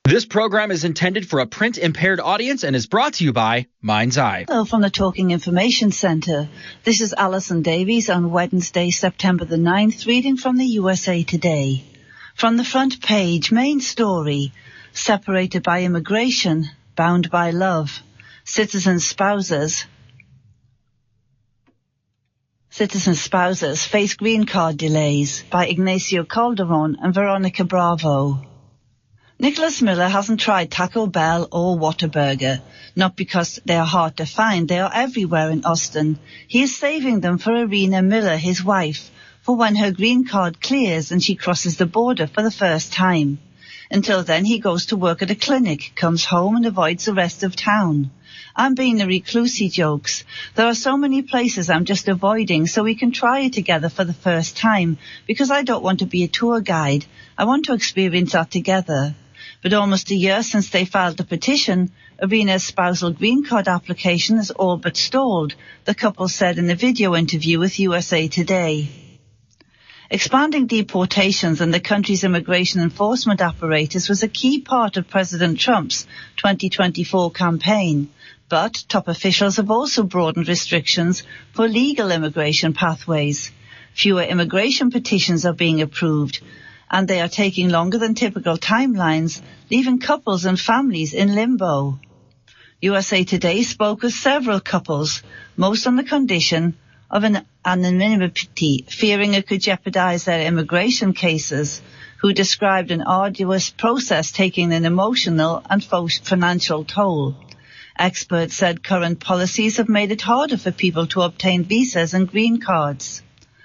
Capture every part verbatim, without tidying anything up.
This program is intended for a print-impaired audience and is brought to you by Mind's Eye. Hello from the Talking Information Centre. This is Alison Davies on Wednesday, September the ninth, reading from the U S A Today. From the front page, main story, separated by immigration, bound by love. Citizen spouses. Citizen spouses face green card delays by Ignacio Calderon and Veronica Bravo. Nicholas Miller hasn't tried Taco Bell or Whataburger, not because they are hard to find, they are everywhere in Austin. He is saving them for Irina Miller, his wife, for when her green card clears and she crosses the border for the first time. Until then, he goes to work at a clinic, comes home and avoids the rest of town. I'm being a recluse, he jokes. There are so many places I'm just avoiding so we can try it together for the first time, because I don't want to be a tour guide. I want to experience that together. But almost a year since they filed the petition, Irina's spousal green card application has all but stalled, the couple said in a video interview with U S A Today. Expanding deportations and the country's immigration enforcement apparatus was a key part of President Trump's twenty twenty-four campaign. But top officials have also broadened restrictions for legal immigration pathways. Fewer immigration petitions are being approved, and they are taking longer than typical timelines, leaving couples and families in limbo. U S A Today spoke with several couples, most on the condition of an anonymity, fearing it could jeopardize their immigration cases, who described an arduous process taking an emotional and financial toll. Experts said current policies have made it harder for people to obtain visas and green cards.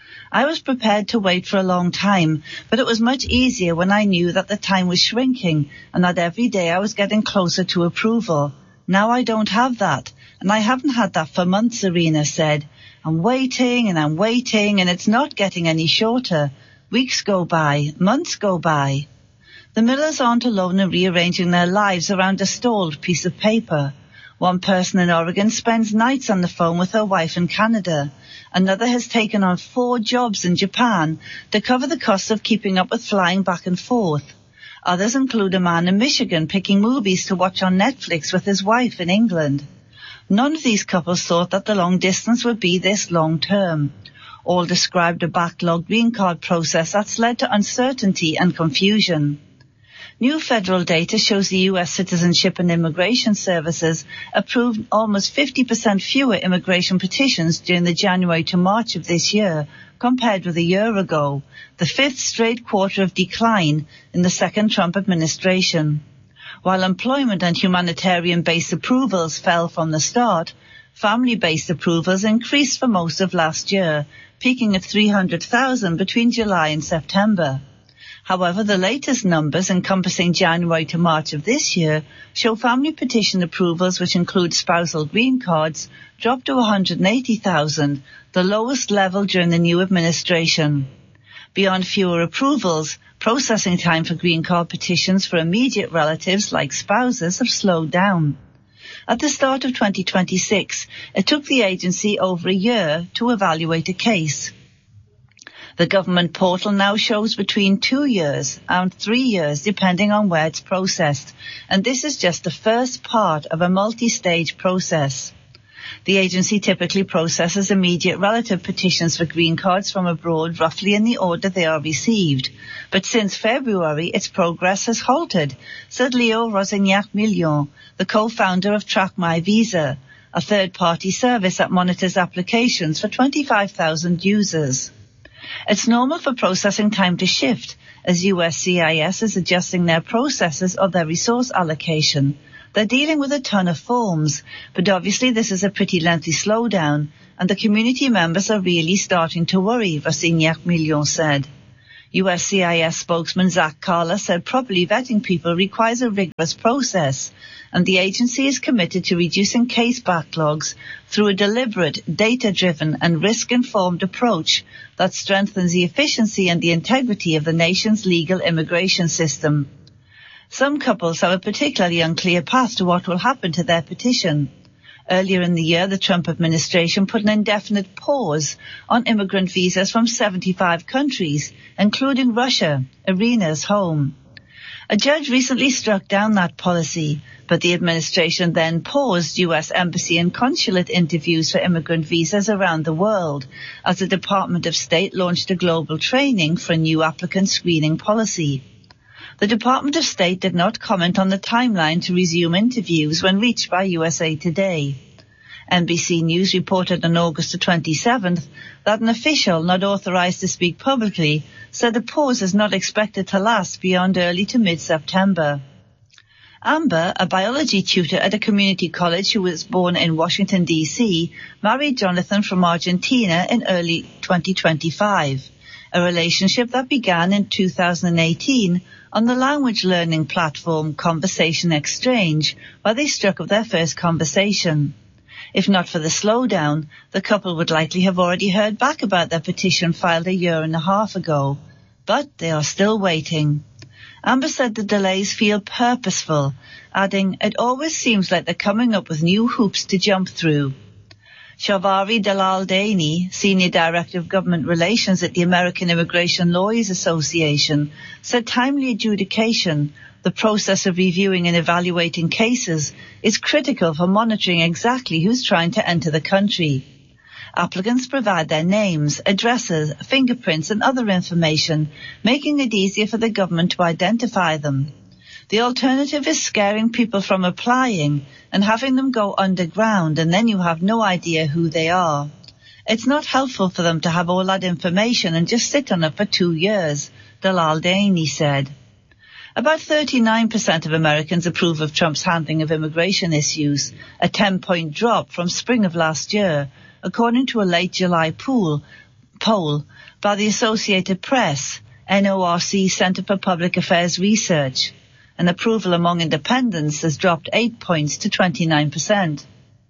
I was prepared to wait for a long time, but it was much easier when I knew that the time was shrinking and that every day I was getting closer to approval. Now I don't have that, and I haven't had that for months, Irina said. I'm waiting and I'm waiting, and it's not getting any shorter. Weeks go by, months go by. The Millers aren't alone in rearranging their lives around a stalled piece of paper. One person in Oregon spends nights on the phone with her wife in Canada. Another has taken on four jobs in Japan to cover the costs of keeping up with flying back and forth. Others include a man in Michigan picking movies to watch on Netflix with his wife in England. None of these couples thought that the long distance would be this long term. All described a backlogged green card process that's led to uncertainty and confusion. New federal data shows the U S Citizenship and Immigration Services approved almost fifty percent fewer immigration petitions during the January to March of this year compared with a year ago, the fifth straight quarter of decline in the second Trump administration. While employment and humanitarian-based approvals fell from the start, family-based approvals increased for most of last year, peaking at three hundred thousand between July and September. However, the latest numbers, encompassing January to March of this year, show family petition approvals, which include spousal green cards, dropped to one hundred eighty thousand, the lowest level during the new administration. Beyond fewer approvals, processing time for green card petitions for immediate relatives like spouses have slowed down. At the start of twenty twenty-six, it took the agency over a year to evaluate a case. The government portal now shows between two years and three years, depending on where it's processed, and this is just the first part of a multi-stage process. The agency typically processes immediate relative petitions for green cards from abroad roughly in the order they are received. But since February, its progress has halted, said Leo Rosignac-Million, the co-founder of Track My Visa, a third-party service that monitors applications for twenty-five thousand users. It's normal for processing time to shift as U S C I S is adjusting their processes or their resource allocation. They're dealing with a ton of forms, but obviously this is a pretty lengthy slowdown, and the community members are really starting to worry, Rosignac-Million said. U S C I S spokesman Zach Carla said properly vetting people requires a rigorous process, and the agency is committed to reducing case backlogs through a deliberate, data-driven and risk-informed approach that strengthens the efficiency and the integrity of the nation's legal immigration system. Some couples have a particularly unclear path to what will happen to their petition. Earlier in the year, the Trump administration put an indefinite pause on immigrant visas from seventy-five countries, including Russia, Irina's home. A judge recently struck down that policy, but the administration then paused U S embassy and consulate interviews for immigrant visas around the world as the Department of State launched a global training for a new applicant screening policy. The Department of State did not comment on the timeline to resume interviews when reached by U S A Today. N B C News reported on August the twenty-seventh that an official not authorized to speak publicly said the pause is not expected to last beyond early to mid-September. Amber, a biology tutor at a community college who was born in Washington, D C, married Jonathan from Argentina in early twenty twenty-five, a relationship that began in two thousand eighteen on the language learning platform Conversation Exchange, where they struck up their first conversation. If not for the slowdown, the couple would likely have already heard back about their petition filed a year and a half ago. But they are still waiting. Amber said the delays feel purposeful, adding, "It always seems like they're coming up with new hoops to jump through." Shavari Dalal-Dani, Senior Director of Government Relations at the American Immigration Lawyers Association, said timely adjudication, the process of reviewing and evaluating cases, is critical for monitoring exactly who's trying to enter the country. Applicants provide their names, addresses, fingerprints and other information, making it easier for the government to identify them. The alternative is scaring people from applying and having them go underground, and then you have no idea who they are. It's not helpful for them to have all that information and just sit on it for two years, Dalal-Dani said. About thirty-nine percent of Americans approve of Trump's handling of immigration issues, a ten-point drop from spring of last year, according to a late July poll, poll by the Associated Press, N O R C Center for Public Affairs Research. And approval among independents has dropped eight points to twenty-nine percent.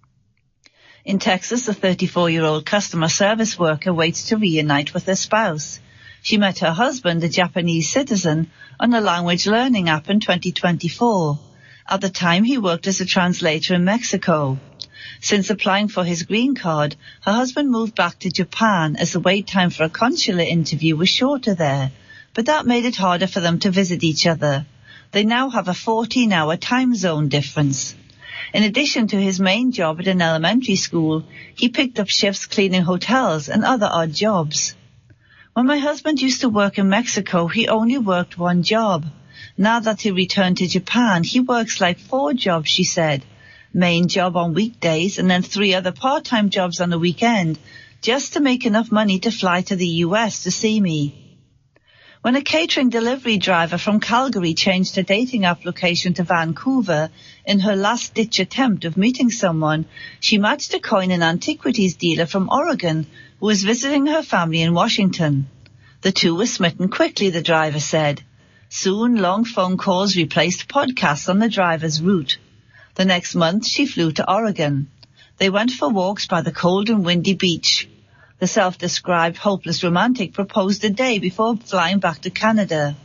In Texas, a thirty-four-year-old customer service worker waits to reunite with her spouse. She met her husband, a Japanese citizen, on a language learning app in twenty twenty-four. At the time, he worked as a translator in Mexico. Since applying for his green card, her husband moved back to Japan as the wait time for a consular interview was shorter there, but that made it harder for them to visit each other. They now have a fourteen-hour time zone difference. In addition to his main job at an elementary school, he picked up shifts cleaning hotels and other odd jobs. When my husband used to work in Mexico, he only worked one job. Now that he returned to Japan, he works like four jobs, she said. Main job on weekdays and then three other part-time jobs on the weekend, just to make enough money to fly to the U S to see me. When a catering delivery driver from Calgary changed her dating app location to Vancouver in her last-ditch attempt of meeting someone, she matched a coin and antiquities dealer from Oregon who was visiting her family in Washington. The two were smitten quickly, the driver said. Soon, long phone calls replaced podcasts on the driver's route. The next month, she flew to Oregon. They went for walks by the cold and windy beach. The self-described hopeless romantic proposed a day before flying back to Canada.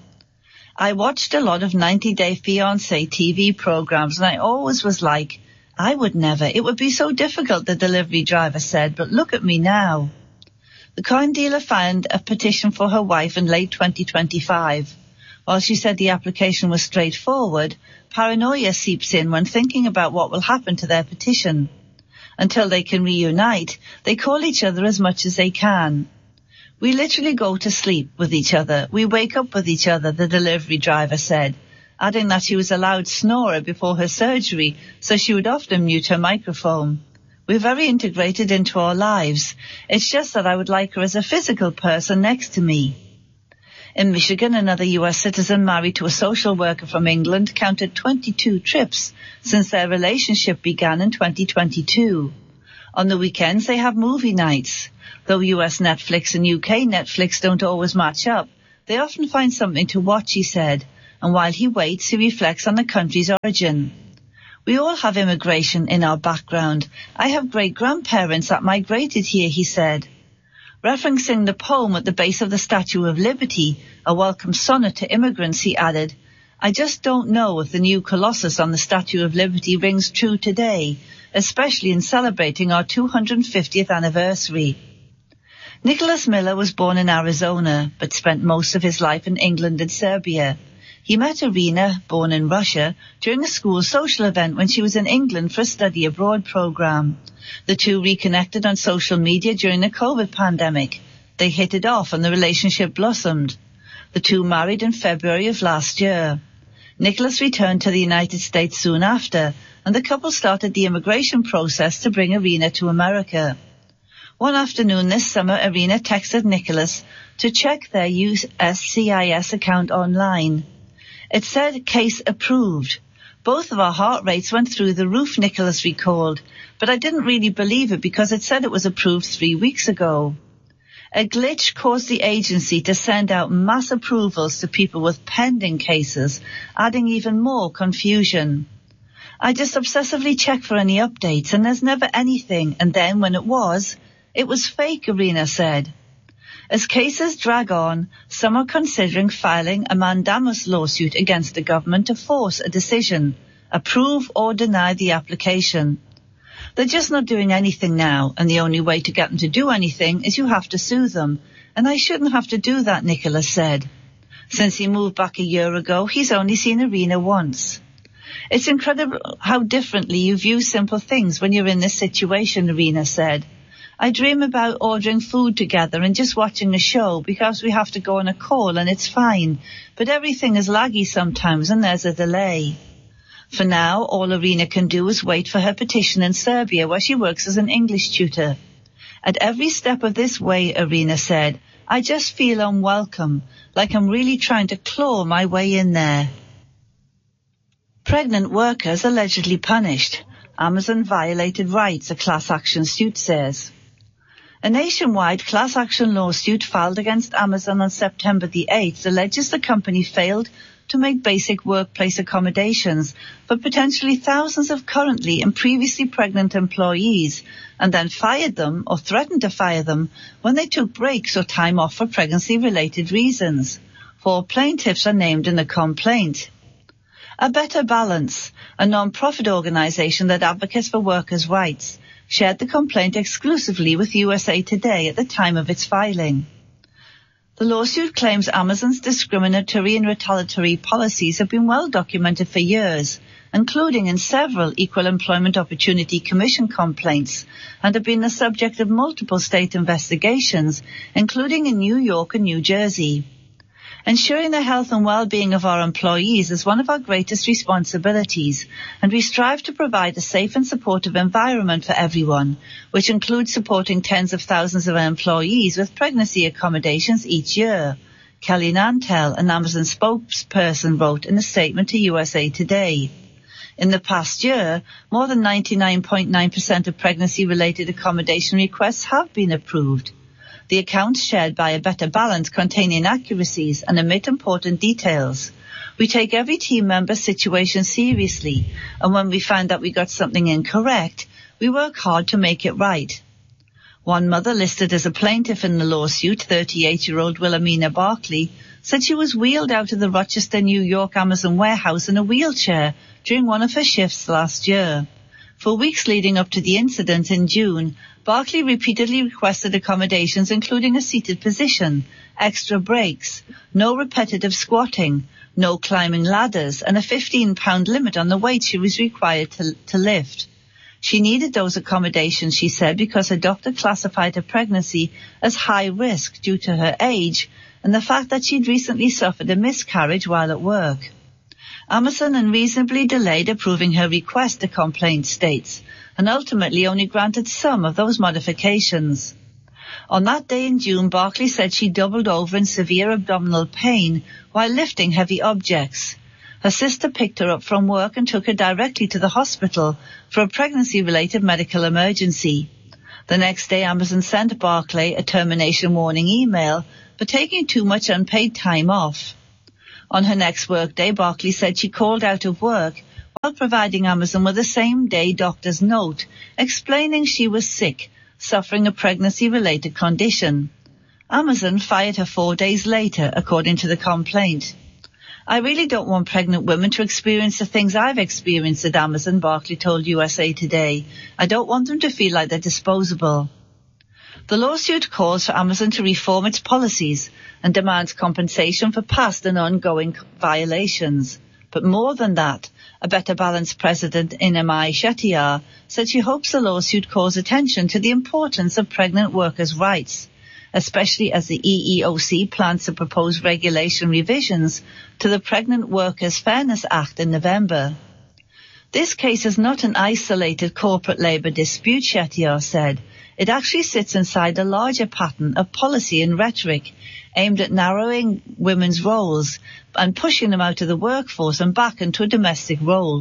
I watched a lot of ninety day fiancé T V programs, and I always was like, I would never. It would be so difficult, the delivery driver said, but look at me now. The coin dealer filed a petition for her wife in late twenty twenty-five. While she said the application was straightforward, paranoia seeps in when thinking about what will happen to their petition. Until they can reunite, they call each other as much as they can. We literally go to sleep with each other. We wake up with each other, the delivery driver said, adding that she was a loud snorer before her surgery, so she would often mute her microphone. We're very integrated into our lives. It's just that I would like her as a physical person next to me. In Michigan, another U S citizen married to a social worker from England counted twenty-two trips since their relationship began in twenty twenty-two. On the weekends, they have movie nights. Though U S Netflix and U K Netflix don't always match up, they often find something to watch, he said, and while he waits, he reflects on the country's origin. We all have immigration in our background. I have great-grandparents that migrated here, he said. Referencing the poem at the base of the Statue of Liberty, a welcome sonnet to immigrants, he added, I just don't know if the new Colossus on the Statue of Liberty rings true today, especially in celebrating our two hundred fiftieth anniversary. Nicholas Miller was born in Arizona, but spent most of his life in England and Serbia. He met Irina, born in Russia, during a school social event when she was in England for a study abroad program. The two reconnected on social media during the COVID pandemic. They hit it off and the relationship blossomed. The two married in February of last year. Nicholas returned to the United States soon after, and the couple started the immigration process to bring Irina to America. One afternoon this summer, Irina texted Nicholas to check their U S C I S account online. It said case approved. Both of our heart rates went through the roof, Nicholas recalled, but I didn't really believe it because it said it was approved three weeks ago. A glitch caused the agency to send out mass approvals to people with pending cases, adding even more confusion. I just obsessively check for any updates and there's never anything, and then when it was, it was fake, Irina said. As cases drag on, some are considering filing a mandamus lawsuit against the government to force a decision, approve or deny the application. They're just not doing anything now, and the only way to get them to do anything is you have to sue them, and I shouldn't have to do that, Nicholas said. Since he moved back a year ago, he's only seen Irina once. It's incredible how differently you view simple things when you're in this situation, Irina said. I dream about ordering food together and just watching a show because we have to go on a call and it's fine, but everything is laggy sometimes and there's a delay. For now, all Irina can do is wait for her petition in Serbia, where she works as an English tutor. At every step of this way, Irina said, I just feel unwelcome, like I'm really trying to claw my way in there. Pregnant workers allegedly punished. Amazon violated rights, a class action suit says. A nationwide class action lawsuit filed against Amazon on September the eighth alleges the company failed to make basic workplace accommodations for potentially thousands of currently and previously pregnant employees, and then fired them or threatened to fire them when they took breaks or time off for pregnancy-related reasons. Four plaintiffs are named in the complaint. A Better Balance, a non-profit organization that advocates for workers' rights, shared the complaint exclusively with U S A Today at the time of its filing. The lawsuit claims Amazon's discriminatory and retaliatory policies have been well documented for years, including in several Equal Employment Opportunity Commission complaints, and have been the subject of multiple state investigations, including in New York and New Jersey. Ensuring the health and well-being of our employees is one of our greatest responsibilities, and we strive to provide a safe and supportive environment for everyone, which includes supporting tens of thousands of employees with pregnancy accommodations each year, Kelly Nantel, an Amazon spokesperson, wrote in a statement to U S A Today. In the past year, more than ninety-nine point nine percent of pregnancy-related accommodation requests have been approved. The accounts shared by A Better Balance contain inaccuracies and omit important details. We take every team member's situation seriously, and when we find that we got something incorrect, we work hard to make it right. One mother listed as a plaintiff in the lawsuit, thirty-eight-year-old Wilhelmina Barkley, said she was wheeled out of the Rochester, New York Amazon warehouse in a wheelchair during one of her shifts last year. For weeks leading up to the incident in June, Barkley repeatedly requested accommodations including a seated position, extra breaks, no repetitive squatting, no climbing ladders, and a fifteen pound limit on the weight she was required to, to lift. She needed those accommodations, she said, because her doctor classified her pregnancy as high risk due to her age and the fact that she'd recently suffered a miscarriage while at work. Amazon unreasonably delayed approving her request, the complaint states, and ultimately only granted some of those modifications. On that day in June, Barkley said she doubled over in severe abdominal pain while lifting heavy objects. Her sister picked her up from work and took her directly to the hospital for a pregnancy-related medical emergency. The next day, Amazon sent Barkley a termination warning email for taking too much unpaid time off. On her next workday, Barkley said she called out of work while providing Amazon with a same-day doctor's note explaining she was sick, suffering a pregnancy-related condition. Amazon fired her four days later, according to the complaint. I really don't want pregnant women to experience the things I've experienced at Amazon, Barkley told U S A Today. I don't want them to feel like they're disposable. The lawsuit calls for Amazon to reform its policies and demands compensation for past and ongoing violations. But more than that, a Better Balance president Inamai Shettiar said she hopes the lawsuit calls attention to the importance of pregnant workers' rights, especially as the E E O C plans to propose regulation revisions to the Pregnant Workers Fairness Act in November. This case is not an isolated corporate labour dispute, Shettiar said. It actually sits inside a larger pattern of policy and rhetoric aimed at narrowing women's roles and pushing them out of the workforce and back into a domestic role.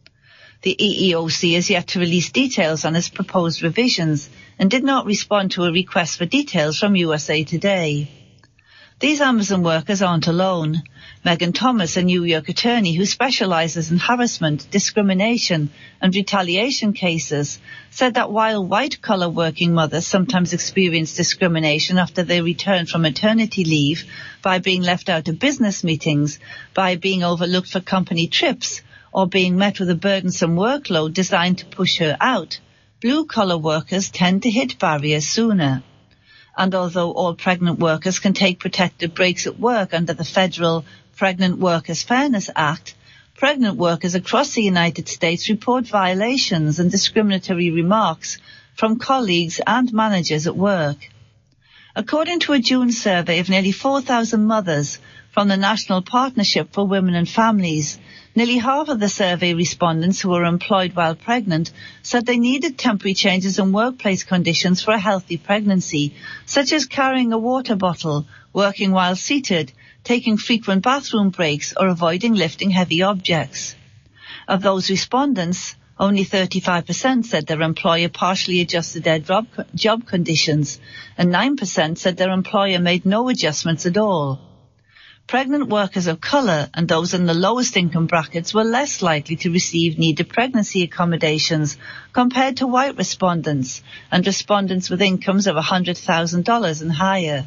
The E E O C has yet to release details on its proposed revisions and did not respond to a request for details from U S A Today. These Amazon workers aren't alone. Megan Thomas, a New York attorney who specializes in harassment, discrimination and retaliation cases, said that while white-collar working mothers sometimes experience discrimination after they return from maternity leave by being left out of business meetings, by being overlooked for company trips, or being met with a burdensome workload designed to push her out, blue-collar workers tend to hit barriers sooner. And although all pregnant workers can take protected breaks at work under the federal Pregnant Workers Fairness Act, pregnant workers across the United States report violations and discriminatory remarks from colleagues and managers at work. According to a June survey of nearly four thousand mothers from the National Partnership for Women and Families, nearly half of the survey respondents who were employed while pregnant said they needed temporary changes in workplace conditions for a healthy pregnancy, such as carrying a water bottle, working while seated, taking frequent bathroom breaks, or avoiding lifting heavy objects. Of those respondents, only thirty-five percent said their employer partially adjusted their job, job conditions, and nine percent said their employer made no adjustments at all. Pregnant workers of colour and those in the lowest income brackets were less likely to receive needed pregnancy accommodations compared to white respondents and respondents with incomes of one hundred thousand dollars and higher.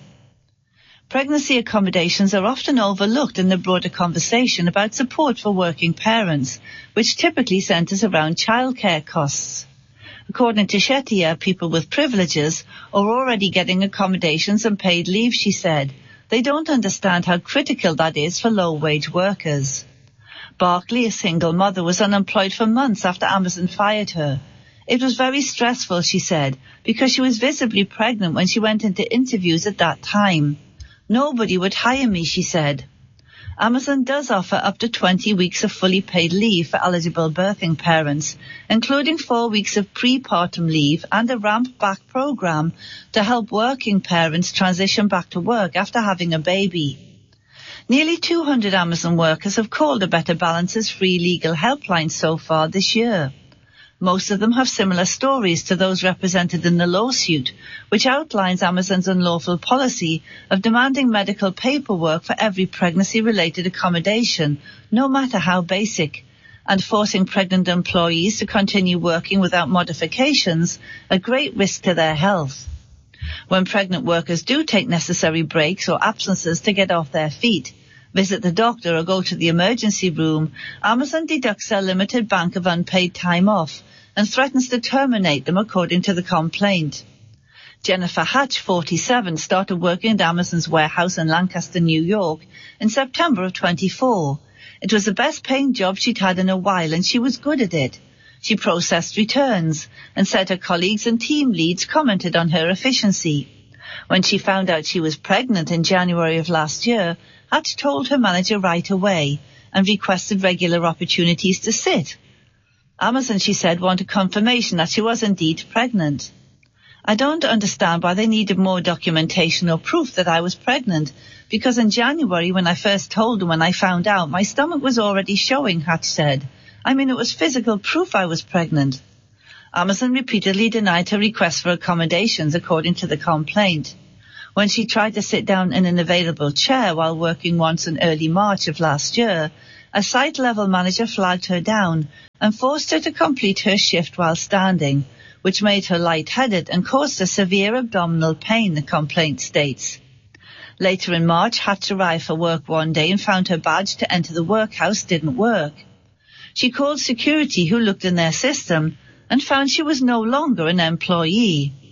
Pregnancy accommodations are often overlooked in the broader conversation about support for working parents, which typically centres around childcare costs. According to Shettiar, people with privileges are already getting accommodations and paid leave, she said. They don't understand how critical that is for low-wage workers. Barkley, a single mother, was unemployed for months after Amazon fired her. It was very stressful, she said, because she was visibly pregnant when she went into interviews at that time. Nobody would hire me, she said. Amazon does offer up to twenty weeks of fully paid leave for eligible birthing parents, including four weeks of pre-partum leave and a ramp-back program to help working parents transition back to work after having a baby. Nearly two hundred Amazon workers have called a Better Balance's free legal helpline so far this year. Most of them have similar stories to those represented in the lawsuit, which outlines Amazon's unlawful policy of demanding medical paperwork for every pregnancy-related accommodation, no matter how basic, and forcing pregnant employees to continue working without modifications, a great risk to their health. When pregnant workers do take necessary breaks or absences to get off their feet, visit the doctor or go to the emergency room, Amazon deducts their limited bank of unpaid time off and threatens to terminate them, according to the complaint. Jennifer Hatch, forty-seven, started working at Amazon's warehouse in Lancaster, New York, in September of twenty-four. It was the best-paying job she'd had in a while, and she was good at it. She processed returns and said her colleagues and team leads commented on her efficiency. When she found out she was pregnant in January of last year, Hatch told her manager right away and requested regular opportunities to sit. Amazon, she said, wanted confirmation that she was indeed pregnant. I don't understand why they needed more documentation or proof that I was pregnant, because in January, when I first told them when I found out, my stomach was already showing, Hatch said. I mean, it was physical proof I was pregnant. Amazon repeatedly denied her request for accommodations, according to the complaint. When she tried to sit down in an available chair while working once in early March of last year, a site-level manager flagged her down and forced her to complete her shift while standing, which made her lightheaded and caused her severe abdominal pain, the complaint states. Later in March, Hatch arrived for work one day and found her badge to enter the workhouse didn't work. She called security, who looked in their system and found she was no longer an employee.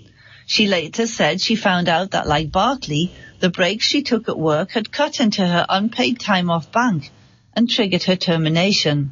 She later said she found out that, like Barclay, the breaks she took at work had cut into her unpaid time off bank and triggered her termination.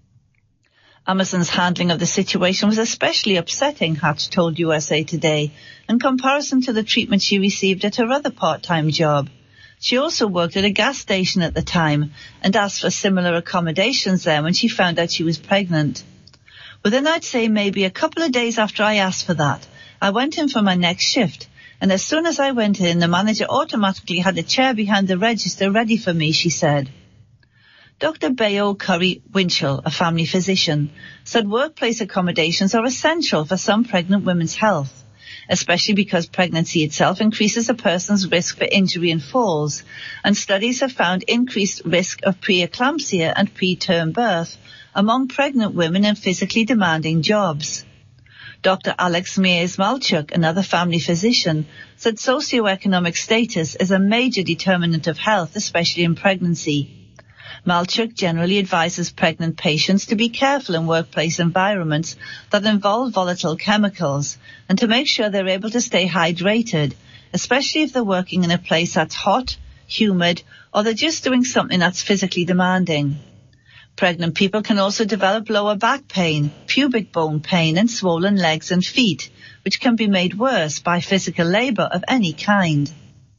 Amazon's handling of the situation was especially upsetting, Hatch told U S A Today, in comparison to the treatment she received at her other part-time job. She also worked at a gas station at the time and asked for similar accommodations there when she found out she was pregnant. Within, I'd say, maybe a couple of days after I asked for that, I went in for my next shift, and as soon as I went in, the manager automatically had a chair behind the register ready for me, she said. Doctor Bayo Curry Winchell, a family physician, said workplace accommodations are essential for some pregnant women's health, especially because pregnancy itself increases a person's risk for injury and falls, and studies have found increased risk of preeclampsia and preterm birth among pregnant women in physically demanding jobs. Doctor Alex Mears-Malchuk, another family physician, said socioeconomic status is a major determinant of health, especially in pregnancy. Malchuk generally advises pregnant patients to be careful in workplace environments that involve volatile chemicals and to make sure they're able to stay hydrated, especially if they're working in a place that's hot, humid, or they're just doing something that's physically demanding. Pregnant people can also develop lower back pain, pubic bone pain, and swollen legs and feet, which can be made worse by physical labor of any kind.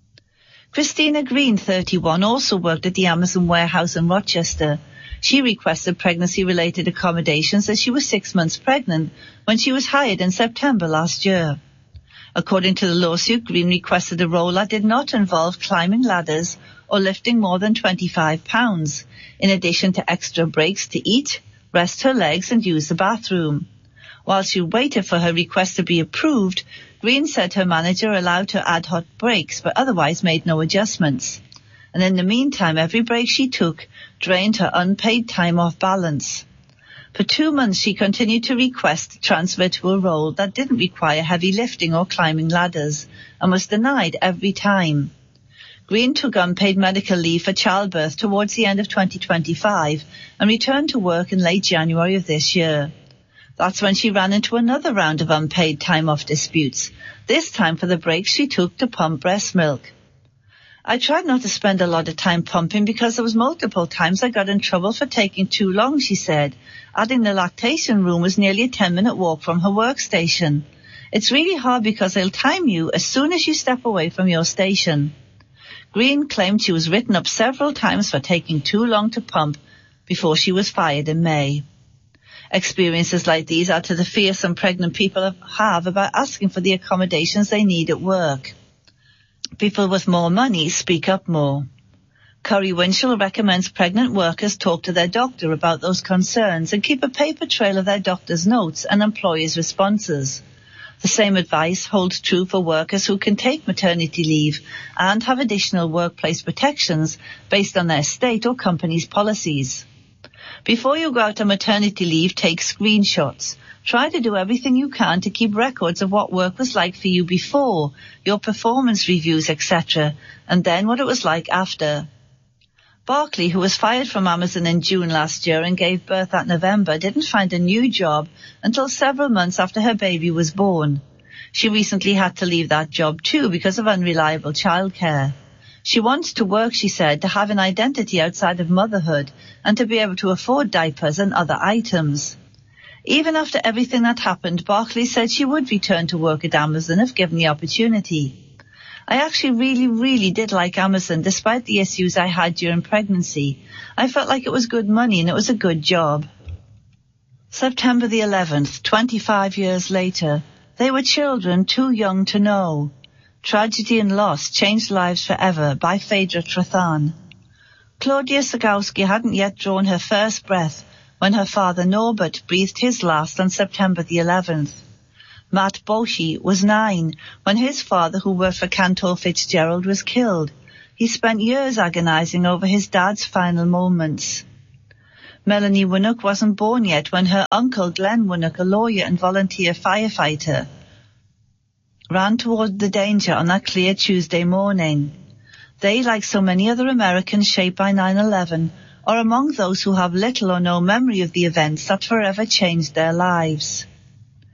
Christina Green, thirty-one, also worked at the Amazon warehouse in Rochester. She requested pregnancy-related accommodations as she was six months pregnant when she was hired in September last year. According to the lawsuit, Green requested a role that did not involve climbing ladders or lifting more than twenty-five pounds, in addition to extra breaks to eat, rest her legs and use the bathroom. While she waited for her request to be approved, Green said her manager allowed her ad hoc breaks but otherwise made no adjustments. And in the meantime, every break she took drained her unpaid time off balance. For two months, she continued to request to transfer to a role that didn't require heavy lifting or climbing ladders and was denied every time. Green took unpaid medical leave for childbirth towards the end of twenty twenty-five and returned to work in late January of this year. That's when she ran into another round of unpaid time off disputes, this time for the breaks she took to pump breast milk. I tried not to spend a lot of time pumping because there was multiple times I got in trouble for taking too long, she said, adding the lactation room was nearly a ten-minute walk from her workstation. It's really hard because they'll time you as soon as you step away from your station. Green claimed she was written up several times for taking too long to pump before she was fired in May. Experiences like these add to the fear some pregnant people have about asking for the accommodations they need at work. People with more money speak up more. Curry Winchell recommends pregnant workers talk to their doctor about those concerns and keep a paper trail of their doctor's notes and employers' responses. The same advice holds true for workers who can take maternity leave and have additional workplace protections based on their state or company's policies. Before you go out on maternity leave, take screenshots. Try to do everything you can to keep records of what work was like for you before, your performance reviews, et cetera, and then what it was like after. Barclay, who was fired from Amazon in June last year and gave birth that November, didn't find a new job until several months after her baby was born. She recently had to leave that job too because of unreliable childcare. She wants to work, she said, to have an identity outside of motherhood and to be able to afford diapers and other items. Even after everything that happened, Barclay said she would return to work at Amazon if given the opportunity. I actually really, really did like Amazon despite the issues I had during pregnancy. I felt like it was good money and it was a good job. September the eleventh, twenty-five years later, they were children too young to know. Tragedy and Loss Changed Lives Forever by Phaedra Trathan. Claudia Sagowski hadn't yet drawn her first breath when her father Norbert breathed his last on September the eleventh. Matt Boshi was nine when his father, who worked for Cantor Fitzgerald, was killed. He spent years agonizing over his dad's final moments. Melanie Winnock wasn't born yet when her uncle Glenn Winnock, a lawyer and volunteer firefighter, ran toward the danger on that clear Tuesday morning. They, like so many other Americans shaped by nine eleven, are among those who have little or no memory of the events that forever changed their lives.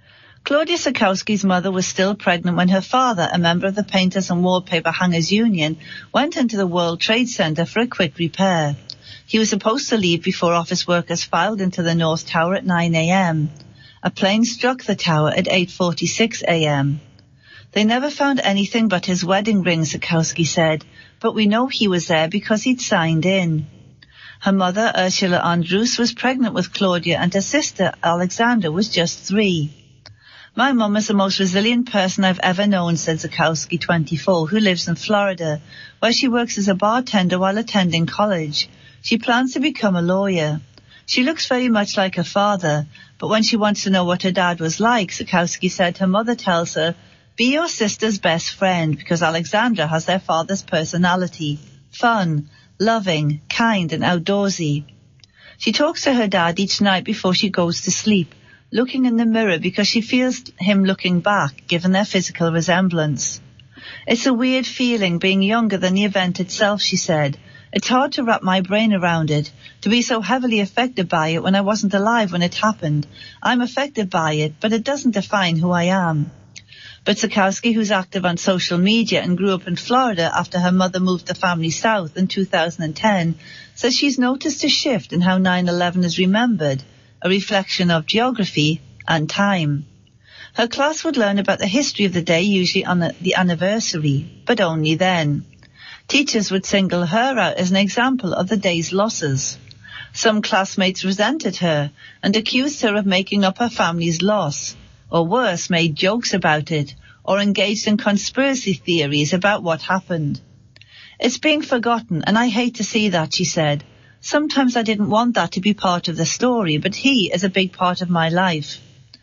Claudia Sikowski's mother was still pregnant when her father, a member of the Painters and Wallpaper Hangers Union, went into the World Trade Center for a quick repair. He was supposed to leave before office workers filed into the North Tower at nine a.m. A plane struck the tower at eight forty-six a.m. They never found anything but his wedding ring, Sikowski said, but we know he was there because he'd signed in. Her mother, Ursula Andrus, was pregnant with Claudia, and her sister, Alexandra, was just three. My mum is the most resilient person I've ever known, said Sikowski, twenty-four, who lives in Florida, where she works as a bartender while attending college. She plans to become a lawyer. She looks very much like her father, but when she wants to know what her dad was like, Sikowski said her mother tells her, be your sister's best friend, because Alexandra has their father's personality. Fun, loving, kind and outdoorsy. She talks to her dad each night before she goes to sleep, looking in the mirror because she feels him looking back, given their physical resemblance. It's a weird feeling being younger than the event itself, she said. It's hard to wrap my brain around it, to be so heavily affected by it when I wasn't alive when it happened. I'm affected by it, but it doesn't define who I am. But Sikowski, who's active on social media and grew up in Florida after her mother moved the family south in two thousand ten, says she's noticed a shift in how nine eleven is remembered, a reflection of geography and time. Her class would learn about the history of the day, usually on the, the anniversary, but only then. Teachers would single her out as an example of the day's losses. Some classmates resented her and accused her of making up her family's loss, or worse, made jokes about it, or engaged in conspiracy theories about what happened. It's being forgotten, and I hate to see that, she said. Sometimes I didn't want that to be part of the story, but he is a big part of my life.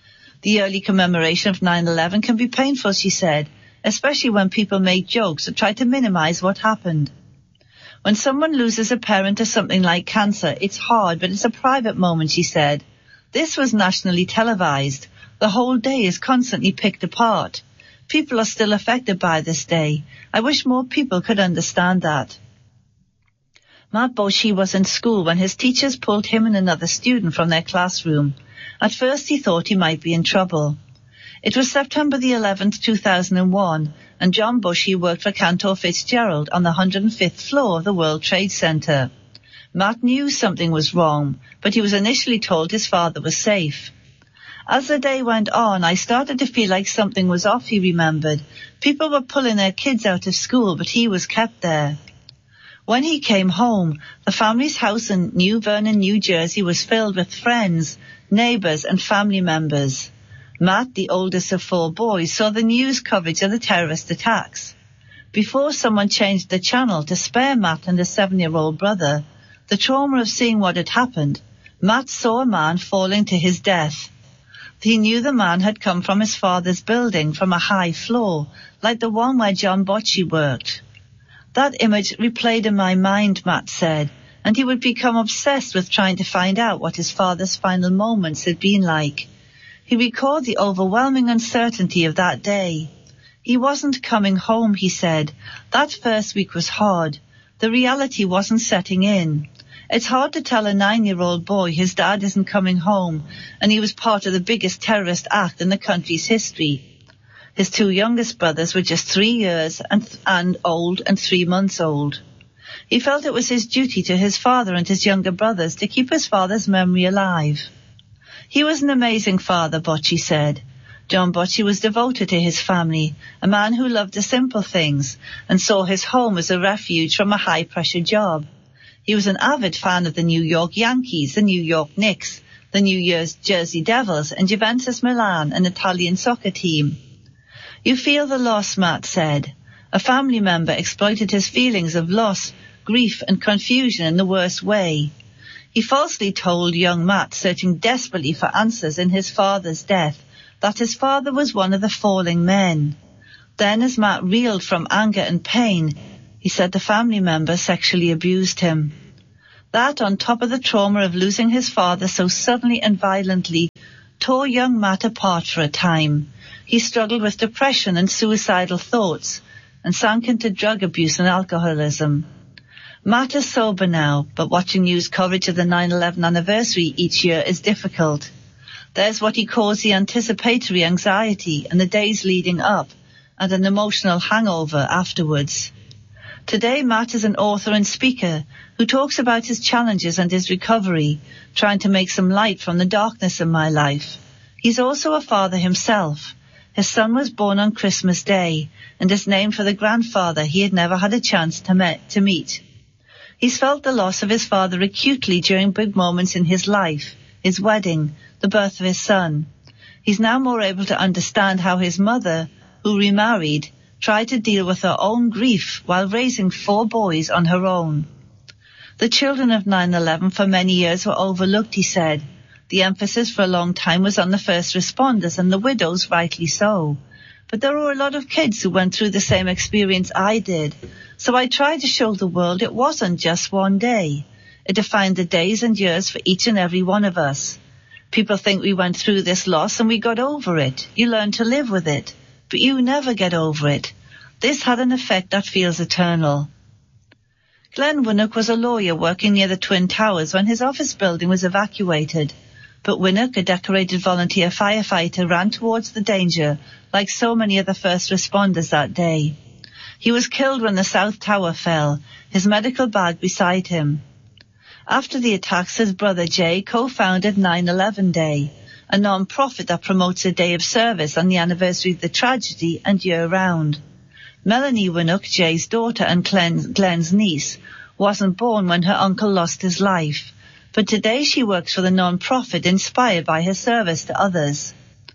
The early commemoration of nine eleven can be painful, she said, especially when people make jokes or try to minimize what happened. When someone loses a parent to something like cancer, it's hard, but it's a private moment, she said. This was nationally televised. The whole day is constantly picked apart. People are still affected by this day. I wish more people could understand that. Matt Boshi was in school when his teachers pulled him and another student from their classroom. At first he thought he might be in trouble. It was September the eleventh, two thousand one, and John Boshi worked for Cantor Fitzgerald on the one hundred fifth floor of the World Trade Center. Matt knew something was wrong, but he was initially told his father was safe. As the day went on, I started to feel like something was off, he remembered. People were pulling their kids out of school, but he was kept there. When he came home, the family's house in New Vernon, New Jersey was filled with friends, neighbors and family members. Matt, the oldest of four boys, saw the news coverage of the terrorist attacks. Before someone changed the channel to spare Matt and his seven-year-old brother, the trauma of seeing what had happened, Matt saw a man falling to his death. He knew the man had come from his father's building, from a high floor, like the one where John Boshi worked. That image replayed in my mind, Matt said, and he would become obsessed with trying to find out what his father's final moments had been like. He recalled the overwhelming uncertainty of that day. He wasn't coming home, he said. That first week was hard. The reality wasn't setting in. It's hard to tell a nine-year-old boy his dad isn't coming home, and he was part of the biggest terrorist act in the country's history. His two youngest brothers were just three years and, and old and three months old. He felt it was his duty to his father and his younger brothers to keep his father's memory alive. He was an amazing father, Boshi said. John Boshi was devoted to his family, a man who loved the simple things and saw his home as a refuge from a high-pressure job. He was an avid fan of the New York Yankees, the New York Knicks, the New Year's Jersey Devils, and Juventus Milan, an Italian soccer team. You feel the loss, Matt said. A family member exploited his feelings of loss, grief and confusion in the worst way. He falsely told young Matt, searching desperately for answers in his father's death, that his father was one of the falling men. Then, as Matt reeled from anger and pain, he said the family member sexually abused him. That, on top of the trauma of losing his father so suddenly and violently, tore young Matt apart for a time. He struggled with depression and suicidal thoughts, and sank into drug abuse and alcoholism. Matt is sober now, but watching news coverage of the nine eleven anniversary each year is difficult. There's what he calls the anticipatory anxiety and the days leading up, and an emotional hangover afterwards. Today, Matt is an author and speaker who talks about his challenges and his recovery, trying to make some light from the darkness in my life. He's also a father himself. His son was born on Christmas Day and is named for the grandfather he had never had a chance to, met, to meet. He's felt the loss of his father acutely during big moments in his life, his wedding, the birth of his son. He's now more able to understand how his mother, who remarried, tried to deal with her own grief while raising four boys on her own. The children of nine eleven for many years were overlooked, he said. The emphasis for a long time was on the first responders and the widows, rightly so. But there were a lot of kids who went through the same experience I did. So I tried to show the world it wasn't just one day. It defined the days and years for each and every one of us. People think we went through this loss and we got over it. You learn to live with it. But you never get over it. This had an effect that feels eternal. Glenn Winnock was a lawyer working near the Twin Towers when his office building was evacuated. But Winnock, a decorated volunteer firefighter, ran towards the danger, like so many of the first responders that day. He was killed when the South Tower fell, his medical bag beside him. After the attacks, his brother Jay co-founded nine eleven Day, a non-profit that promotes a day of service on the anniversary of the tragedy and year-round. Melanie Winnock, Jay's daughter and Glenn's niece, wasn't born when her uncle lost his life, but today she works for the non-profit inspired by her service to others.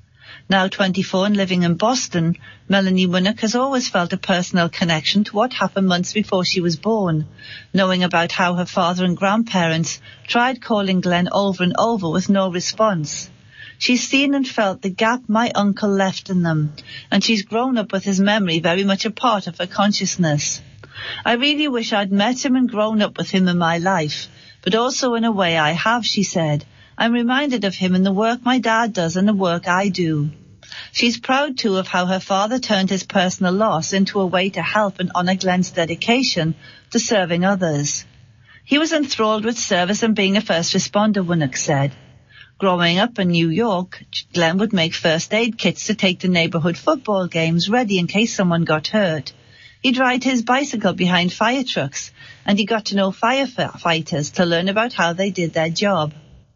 Now twenty-four and living in Boston, Melanie Winnock has always felt a personal connection to what happened months before she was born, knowing about how her father and grandparents tried calling Glenn over and over with no response. She's seen and felt the gap my uncle left in them, and she's grown up with his memory very much a part of her consciousness. I really wish I'd met him and grown up with him in my life, but also in a way I have, she said. I'm reminded of him in the work my dad does and the work I do. She's proud, too, of how her father turned his personal loss into a way to help and honour Glenn's dedication to serving others. He was enthralled with service and being a first responder, Winnock said. Growing up in New York, Glenn would make first aid kits to take to neighbourhood football games ready in case someone got hurt. He'd ride his bicycle behind fire trucks, and he got to know firefighters to learn about how they did their job.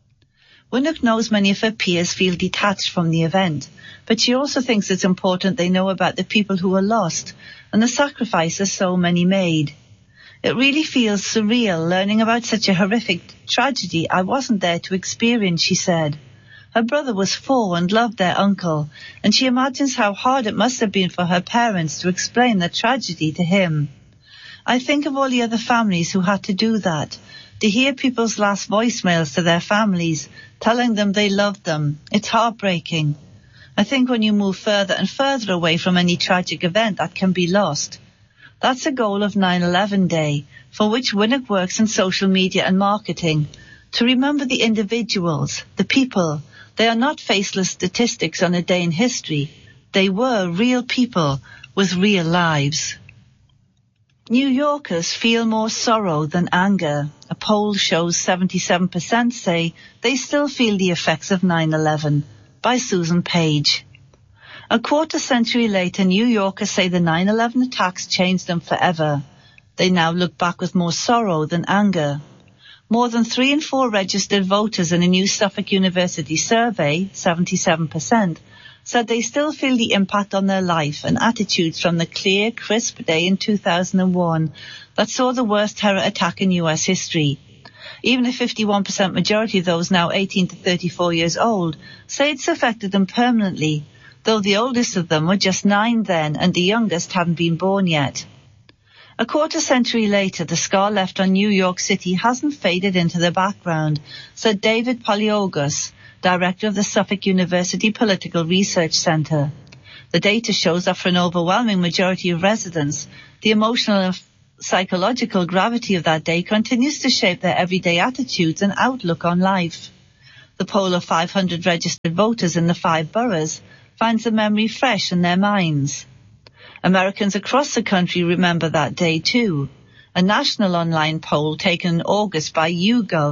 Winnock knows many of her peers feel detached from the event, but she also thinks it's important they know about the people who were lost and the sacrifices so many made. It really feels surreal learning about such a horrific tragedy I wasn't there to experience, she said. Her brother was four and loved their uncle, and she imagines how hard it must have been for her parents to explain the tragedy to him. I think of all the other families who had to do that, to hear people's last voicemails to their families, telling them they loved them. It's heartbreaking. I think when you move further and further away from any tragic event that can be lost. That's a goal of nine eleven Day, for which Winnock works in social media and marketing, to remember the individuals, the people. They are not faceless statistics on a day in history. They were real people with real lives. New Yorkers feel more sorrow than anger. A poll shows seventy-seven percent say they still feel the effects of nine eleven, by Susan Page. A quarter century later, New Yorkers say the nine eleven attacks changed them forever. They now look back with more sorrow than anger. More than three in four registered voters in a new Suffolk University survey, seventy-seven percent, said they still feel the impact on their life and attitudes from the clear, crisp day in two thousand one that saw the worst terror attack in U S history. Even a fifty-one percent majority of those now eighteen to thirty-four years old say it's affected them permanently, though the oldest of them were just nine then and the youngest hadn't been born yet. A quarter century later, the scar left on New York City hasn't faded into the background, said David Polyogus, director of the Suffolk University Political Research Centre. The data shows that for an overwhelming majority of residents, the emotional and psychological gravity of that day continues to shape their everyday attitudes and outlook on life. The poll of five hundred registered voters in the five boroughs finds the memory fresh in their minds. Americans across the country remember that day too. A national online poll taken in August by YouGov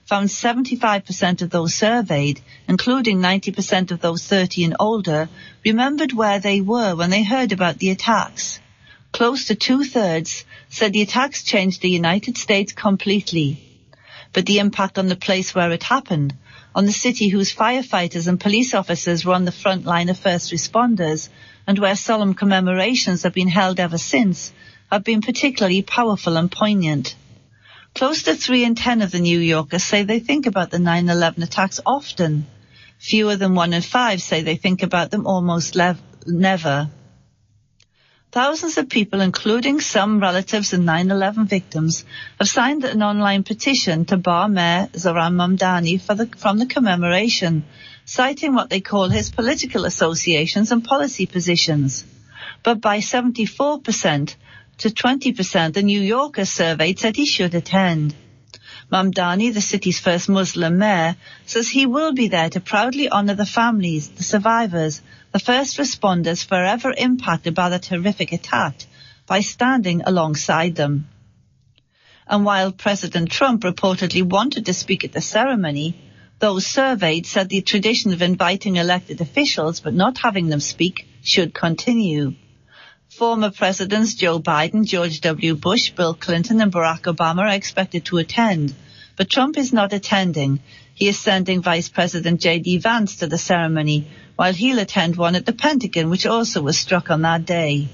found seventy-five percent of those surveyed, including ninety percent of those thirty and older, remembered where they were when they heard about the attacks. Close to two-thirds said the attacks changed the United States completely. But the impact on the place where it happened, on the city whose firefighters and police officers were on the front line of first responders, and where solemn commemorations have been held ever since, have been particularly powerful and poignant. Close to three in ten of the New Yorkers say they think about the nine eleven attacks often. Fewer than one in five say they think about them almost lev- never. Thousands of people, including some relatives and nine eleven victims, have signed an online petition to bar Mayor Zohran Mamdani for the, from the commemoration, citing what they call his political associations and policy positions. But by seventy-four percent to twenty percent, the New Yorkers surveyed said he should attend. Mamdani, the city's first Muslim mayor, says he will be there to proudly honour the families, the survivors, the first responders forever impacted by that horrific attack, by standing alongside them. And while President Trump reportedly wanted to speak at the ceremony, those surveyed said the tradition of inviting elected officials but not having them speak should continue. Former presidents Joe Biden, George W. Bush, Bill Clinton and Barack Obama are expected to attend, but Trump is not attending. He is sending Vice President J D Vance to the ceremony, while he'll attend one at the Pentagon, which also was struck on that day.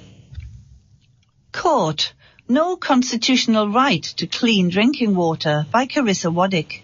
Court. No constitutional right to clean drinking water by Carissa Waddick.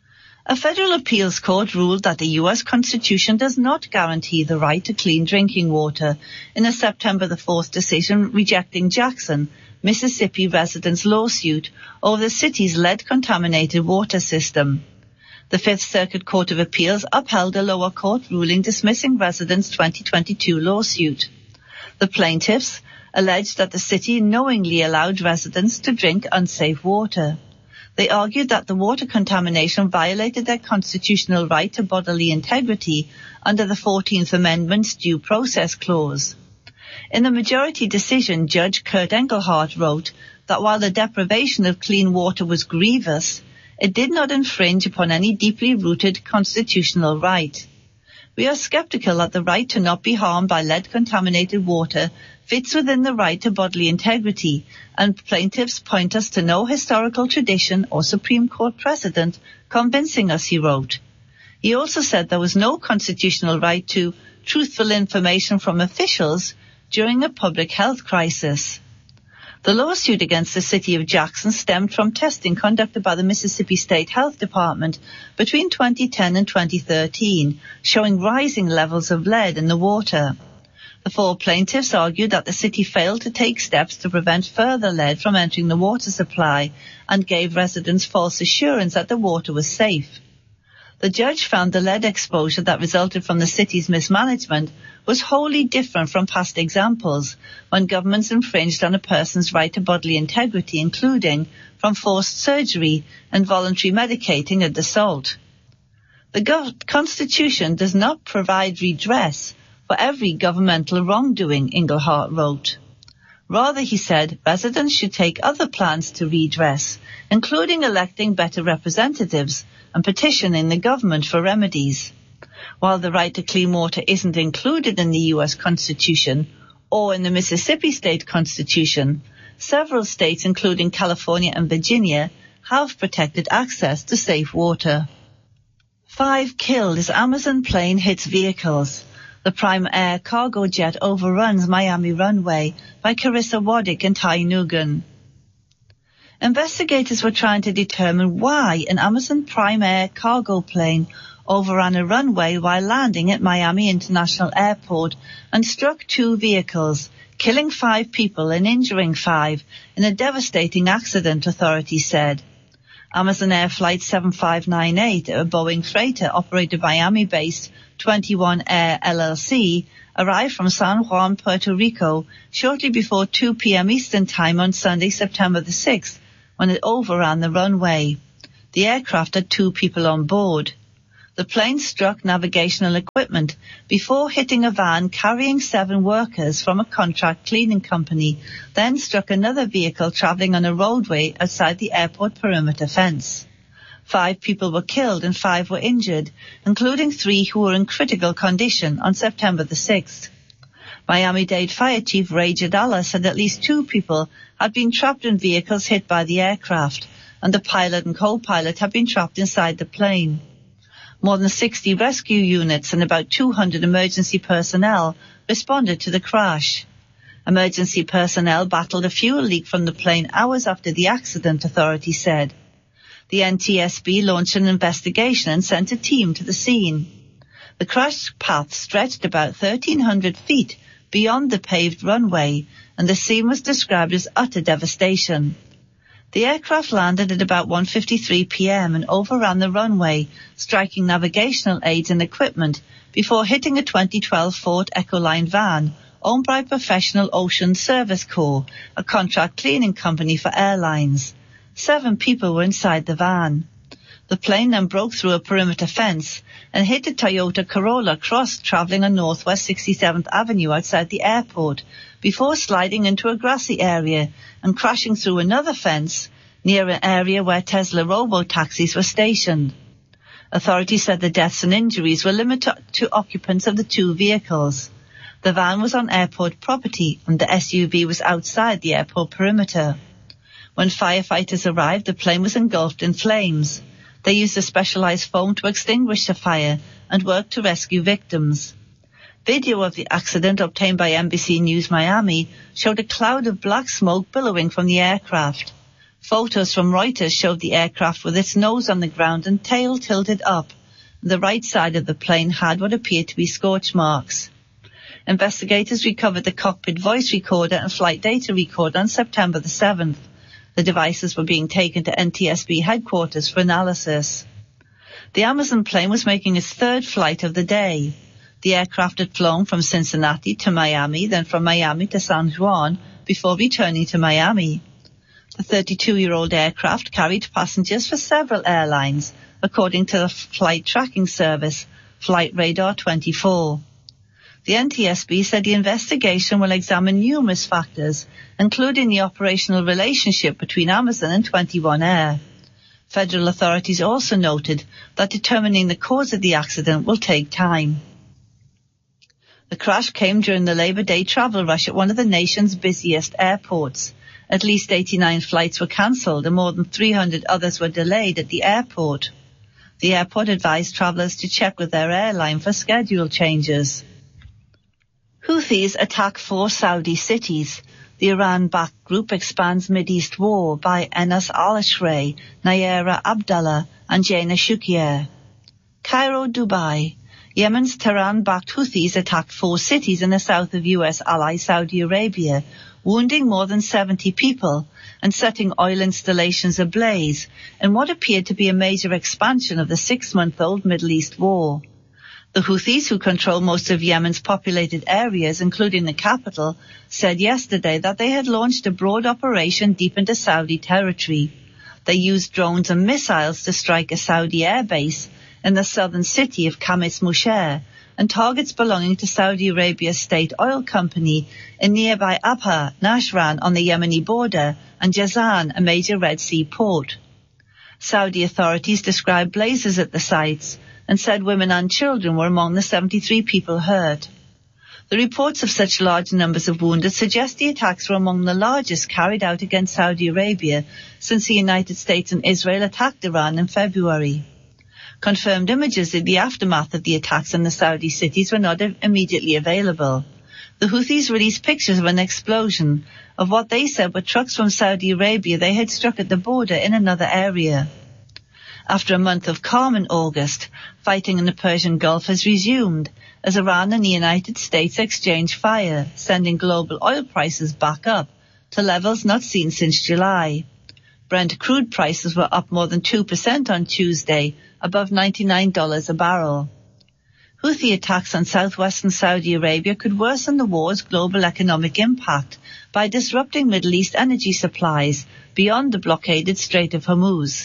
A federal appeals court ruled that the U S Constitution does not guarantee the right to clean drinking water in a September the fourth decision rejecting Jackson, Mississippi residents' lawsuit over the city's lead-contaminated water system. The Fifth Circuit Court of Appeals upheld a lower court ruling dismissing residents' twenty twenty-two lawsuit. The plaintiffs alleged that the city knowingly allowed residents to drink unsafe water. They argued that the water contamination violated their constitutional right to bodily integrity under the fourteenth Amendment's Due Process Clause. In the majority decision, Judge Kurt Engelhardt wrote that while the deprivation of clean water was grievous, it did not infringe upon any deeply rooted constitutional right. We are skeptical that the right to not be harmed by lead-contaminated water fits within the right to bodily integrity, and plaintiffs point us to no historical tradition or Supreme Court precedent convincing us, he wrote. He also said there was no constitutional right to truthful information from officials during a public health crisis. The lawsuit against the city of Jackson stemmed from testing conducted by the Mississippi State Health Department between twenty ten and twenty thirteen, showing rising levels of lead in the water. The four plaintiffs argued that the city failed to take steps to prevent further lead from entering the water supply and gave residents false assurance that the water was safe. The judge found the lead exposure that resulted from the city's mismanagement was wholly different from past examples when governments infringed on a person's right to bodily integrity, including from forced surgery and voluntary medicating and assault. The Go- Constitution does not provide redress for every governmental wrongdoing, Engelhardt wrote. Rather, he said, residents should take other plans to redress, including electing better representatives and petitioning the government for remedies. While the right to clean water isn't included in the U S Constitution or in the Mississippi State Constitution, several states, including California and Virginia, have protected access to safe water. Five killed as Amazon plane hits vehicles. The Prime Air cargo jet overruns Miami runway by Carissa Waddick and Ty Nugan. Investigators were trying to determine why an Amazon Prime Air cargo plane overran a runway while landing at Miami International Airport and struck two vehicles, killing five people and injuring five in a devastating accident, authorities said. Amazon Air Flight seven five nine eight, a Boeing freighter operated by Miami-based twenty-one Air L L C, arrived from San Juan, Puerto Rico, shortly before two p.m. Eastern Time on Sunday, September the sixth, when it overran the runway. The aircraft had two people on board. The plane struck navigational equipment before hitting a van carrying seven workers from a contract cleaning company, then struck another vehicle traveling on a roadway outside the airport perimeter fence. Five people were killed and five were injured, including three who were in critical condition on September the sixth. Miami-Dade Fire Chief Ray Jadala said at least two people had been trapped in vehicles hit by the aircraft, and the pilot and co-pilot had been trapped inside the plane. More than sixty rescue units and about two hundred emergency personnel responded to the crash. Emergency personnel battled a fuel leak from the plane hours after the accident, authorities said. The N T S B launched an investigation and sent a team to the scene. The crash path stretched about thirteen hundred feet beyond the paved runway, and the scene was described as utter devastation. The aircraft landed at about one fifty-three p.m. and overran the runway, striking navigational aids and equipment before hitting a twenty twelve Ford Ecoline van owned by Professional Ocean Service Corps, a contract cleaning company for airlines. Seven people were inside the van. The plane then broke through a perimeter fence and hit a Toyota Corolla cross traveling on Northwest sixty-seventh Avenue outside the airport before sliding into a grassy area and crashing through another fence near an area where Tesla robo-taxis were stationed. Authorities said the deaths and injuries were limited to occupants of the two vehicles. The van was on airport property and the S U V was outside the airport perimeter. When firefighters arrived, the plane was engulfed in flames. They used a specialized foam to extinguish the fire and worked to rescue victims. Video of the accident obtained by N B C News Miami showed a cloud of black smoke billowing from the aircraft. Photos from Reuters showed the aircraft with its nose on the ground and tail tilted up. The right side of the plane had what appeared to be scorch marks. Investigators recovered the cockpit voice recorder and flight data recorder on September the seventh. The devices were being taken to N T S B headquarters for analysis. The Amazon plane was making its third flight of the day. The aircraft had flown from Cincinnati to Miami, then from Miami to San Juan, before returning to Miami. The thirty-two-year-old aircraft carried passengers for several airlines, according to the flight tracking service, Flight Radar twenty-four. The N T S B said the investigation will examine numerous factors, including the operational relationship between Amazon and twenty-one Air. Federal authorities also noted that determining the cause of the accident will take time. The crash came during the Labor Day travel rush at one of the nation's busiest airports. At least eighty-nine flights were cancelled and more than three hundred others were delayed at the airport. The airport advised travelers to check with their airline for schedule changes. Houthis attack four Saudi cities. The Iran-backed group expands Mideast war by Enas al-Ashray, Nayera Abdallah and Jaina Shukier. Cairo, Dubai. Yemen's Tehran-backed Houthis attacked four cities in the south of U S ally Saudi Arabia, wounding more than seventy people and setting oil installations ablaze in what appeared to be a major expansion of the six-month-old Middle East war. The Houthis, who control most of Yemen's populated areas, including the capital, said yesterday that they had launched a broad operation deep into Saudi territory. They used drones and missiles to strike a Saudi airbase in the southern city of Khamis Musher and targets belonging to Saudi Arabia's state oil company in nearby Abha, Nashran on the Yemeni border, and Jazan, a major Red Sea port. Saudi authorities described blazes at the sites and said women and children were among the seventy-three people hurt. The reports of such large numbers of wounded suggest the attacks were among the largest carried out against Saudi Arabia since the United States and Israel attacked Iran in February. Confirmed images of the aftermath of the attacks in the Saudi cities were not immediately available. The Houthis released pictures of an explosion of what they said were trucks from Saudi Arabia they had struck at the border in another area. After a month of calm in August, fighting in the Persian Gulf has resumed as Iran and the United States exchange fire, sending global oil prices back up to levels not seen since July. Brent crude prices were up more than two percent on Tuesday, above ninety-nine dollars a barrel. Houthi attacks on southwestern Saudi Arabia could worsen the war's global economic impact by disrupting Middle East energy supplies beyond the blockaded Strait of Hormuz.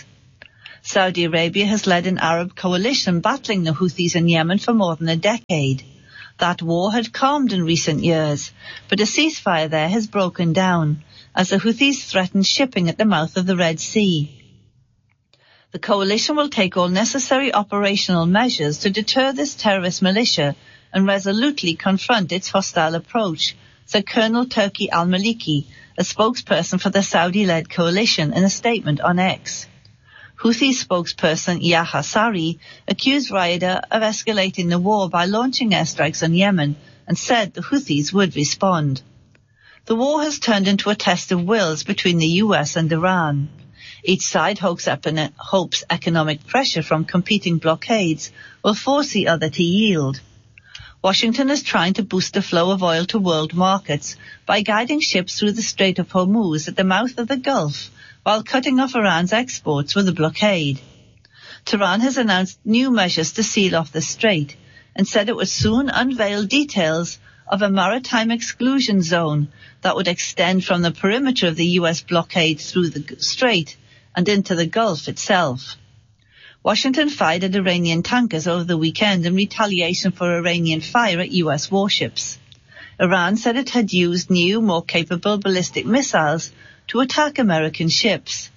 Saudi Arabia has led an Arab coalition battling the Houthis in Yemen for more than a decade. That war had calmed in recent years, but a ceasefire there has broken down as the Houthis threaten shipping at the mouth of the Red Sea. The coalition will take all necessary operational measures to deter this terrorist militia and resolutely confront its hostile approach, said Colonel Turki al-Maliki, a spokesperson for the Saudi-led coalition, in a statement on X. Houthi spokesperson Yahya Sari accused Riyadh of escalating the war by launching airstrikes on Yemen and said the Houthis would respond. The war has turned into a test of wills between the U S and Iran. Each side hopes, epon- hopes economic pressure from competing blockades will force the other to yield. Washington is trying to boost the flow of oil to world markets by guiding ships through the Strait of Hormuz at the mouth of the Gulf, while cutting off Iran's exports with a blockade. Tehran has announced new measures to seal off the strait and said it would soon unveil details of a maritime exclusion zone that would extend from the perimeter of the U S blockade through the strait and into the Gulf itself. Washington fired at Iranian tankers over the weekend in retaliation for Iranian fire at U S warships. Iran said it had used new, more capable ballistic missiles to attack American ships.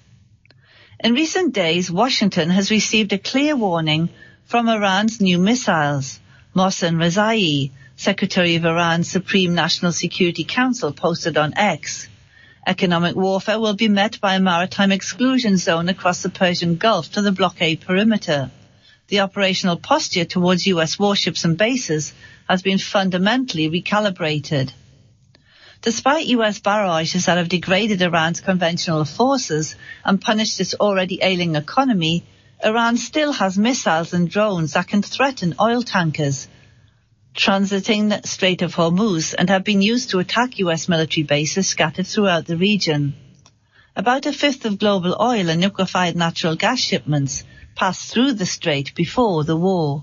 In recent days, Washington has received a clear warning from Iran's new missiles. Mohsen Rezai, Secretary of Iran's Supreme National Security Council, posted on X. Economic warfare will be met by a maritime exclusion zone across the Persian Gulf to the blockade perimeter. The operational posture towards U S warships and bases has been fundamentally recalibrated. Despite U S barrages that have degraded Iran's conventional forces and punished its already ailing economy, Iran still has missiles and drones that can threaten oil tankers transiting the Strait of Hormuz and have been used to attack U S military bases scattered throughout the region. About a fifth of global oil and liquefied natural gas shipments passed through the strait before the war.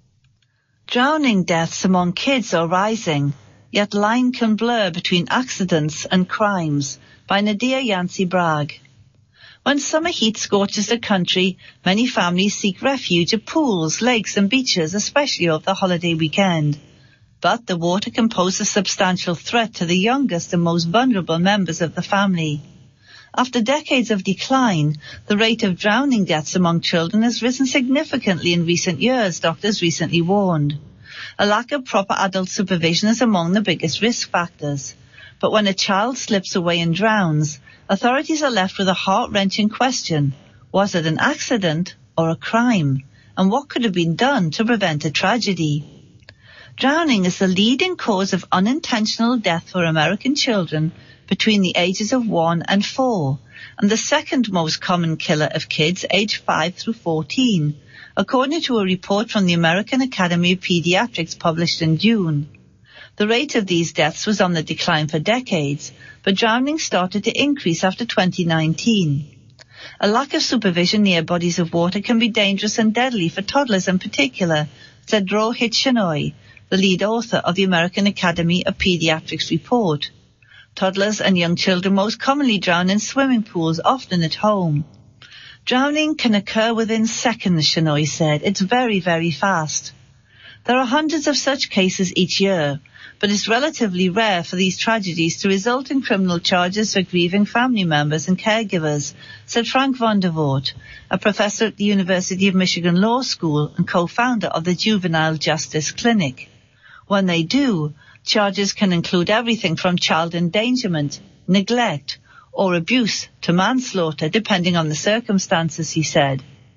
Drowning deaths among kids are rising, yet line can blur between accidents and crimes, by Nadia Yancey-Bragg. When summer heat scorches the country, many families seek refuge at pools, lakes and beaches, especially over the holiday weekend. But the water can pose a substantial threat to the youngest and most vulnerable members of the family. After decades of decline, the rate of drowning deaths among children has risen significantly in recent years, doctors recently warned. A lack of proper adult supervision is among the biggest risk factors. But when a child slips away and drowns, authorities are left with a heart-wrenching question. Was it an accident or a crime? And what could have been done to prevent a tragedy? Drowning is the leading cause of unintentional death for American children between the ages of one and four, and the second most common killer of kids aged five through fourteen, according to a report from the American Academy of Pediatrics published in June. The rate of these deaths was on the decline for decades, but drowning started to increase after twenty nineteen. A lack of supervision near bodies of water can be dangerous and deadly for toddlers in particular, said Rohit Shenoy, the lead author of the American Academy of Pediatrics report. Toddlers and young children most commonly drown in swimming pools, often at home. Drowning can occur within seconds, Shenoy said. It's very, very fast. There are hundreds of such cases each year, but it's relatively rare for these tragedies to result in criminal charges for grieving family members and caregivers, said Frank van der Voort, a professor at the University of Michigan Law School and co-founder of the Juvenile Justice Clinic. When they do, charges can include everything from child endangerment, neglect, or abuse to manslaughter, depending on the circumstances, he said.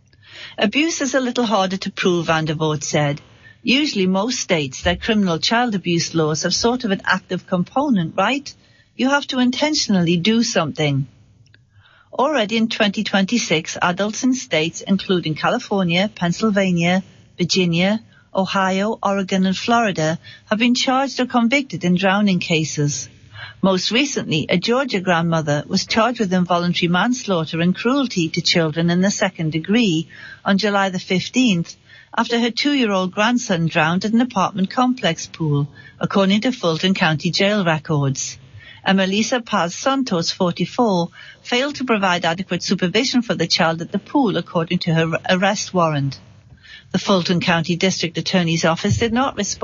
Abuse is a little harder to prove, van der Voort said. Usually most states, their criminal child abuse laws have sort of an active component, right? You have to intentionally do something. Already in twenty twenty-six, adults in states including California, Pennsylvania, Virginia, Ohio, Oregon and Florida have been charged or convicted in drowning cases. Most recently, a Georgia grandmother was charged with involuntary manslaughter and cruelty to children in the second degree on July the fifteenth after her two-year-old grandson drowned at an apartment complex pool, according to Fulton County Jail records. Emelisa Paz Santos, forty-four, failed to provide adequate supervision for the child at the pool, according to her arrest warrant. The Fulton County District Attorney's Office did not respond